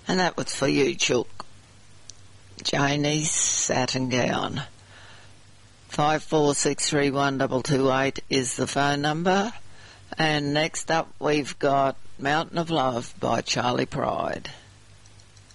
And that was for you, Chook. Janie's satin gown. 54631228 is the phone number. And next up we've got Mountain of Love by Charlie Pride.